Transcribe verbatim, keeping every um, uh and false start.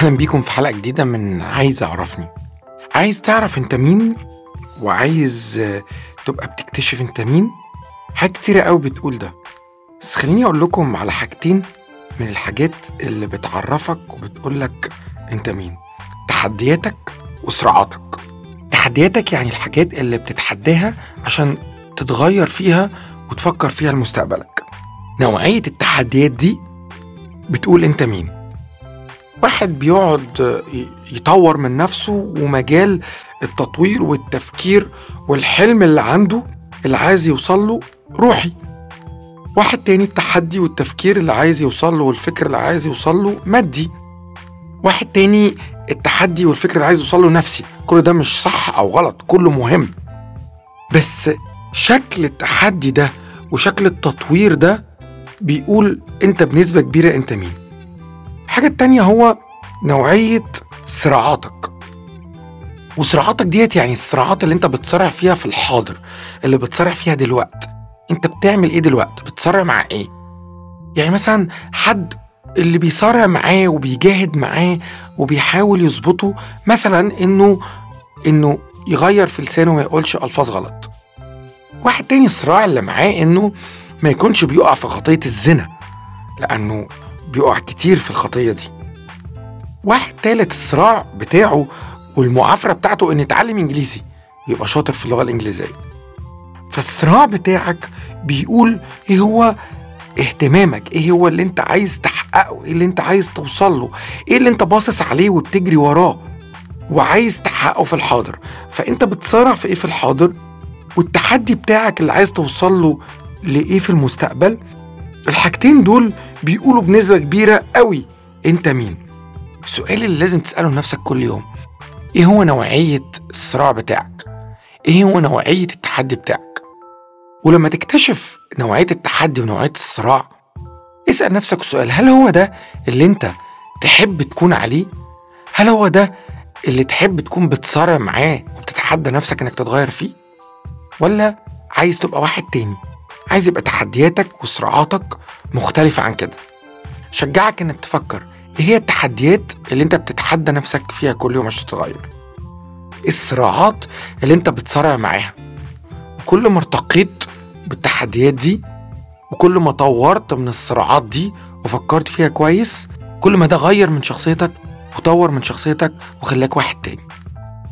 أهلا بيكم في حلقة جديدة من عايز أعرفني. عايز تعرف أنت مين وعايز آه، تبقى بتكتشف أنت مين. حاجات كتيرة قوي بتقول ده، بس خليني أقول لكم على حاجتين من الحاجات اللي بتعرفك وبتقولك أنت مين: تحدياتك وصراعاتك. تحدياتك يعني الحاجات اللي بتتحداها عشان تتغير فيها وتفكر فيها لمستقبلك. نوعية التحديات دي بتقول أنت مين. واحد بيقعد يطور من نفسه ومجال التطوير والتفكير والحلم اللي عنده اللي عايز يوصله روحي. واحد تاني التحدي والتفكير اللي عايز يوصله والفكر اللي عايز يوصله مادي. واحد تاني التحدي والفكر اللي عايز يوصله نفسي. كل ده مش صح أو غلط، كله مهم، بس شكل التحدي ده وشكل التطوير ده بيقول انت بنسبة كبيرة انت مين. الحاجة التانية هو نوعية صراعاتك. وصراعاتك ديت يعني الصراعات اللي انت بتصارع فيها في الحاضر، اللي بتصارع فيها دلوقت. انت بتعمل ايه دلوقت؟ بتصارع مع ايه؟ يعني مثلا حد اللي بيصارع معاه وبيجاهد معاه وبيحاول يظبطه، مثلا انه انه يغير في لسانه وما يقولش الفاظ غلط. واحد تاني الصراع اللي معاه انه ما يكونش بيقع في خطية الزنا، لانه بيقع كتير في الخطية دي. واحد تالت الصراع بتاعه والمعافرة بتاعته ان يتعلم انجليزي ويبقى شاطر في اللغة الانجليزية. فالصراع بتاعك بيقول ايه هو اهتمامك، ايه هو اللي انت عايز تحققه، ايه اللي انت عايز توصل له، ايه اللي انت باصص عليه وبتجري وراه وعايز تحققه في الحاضر. فانت بتصارع في ايه في الحاضر، والتحدي بتاعك اللي عايز توصل له لايه في المستقبل. الحاجتين دول بيقولوا بنسبة كبيرة قوي انت مين. السؤال اللي لازم تسأله لنفسك كل يوم: ايه هو نوعية الصراع بتاعك؟ ايه هو نوعية التحدي بتاعك؟ ولما تكتشف نوعية التحدي ونوعية الصراع، اسأل نفسك سؤال: هل هو ده اللي انت تحب تكون عليه؟ هل هو ده اللي تحب تكون بتصارع معاه وبتتحدى نفسك انك تتغير فيه؟ ولا عايز تبقى واحد تاني، عايز يبقى تحدياتك وصراعاتك مختلفة عن كده؟ شجعك انك تفكر ايه هي التحديات اللي انت بتتحدى نفسك فيها كل يوم عشان تتغير، ايه الصراعات اللي انت بتصارع معاها. وكل ما ارتقيت بالتحديات دي وكل ما طورت من الصراعات دي وفكرت فيها كويس، كل ما ده غير من شخصيتك وطور من شخصيتك وخلاك واحد تاني.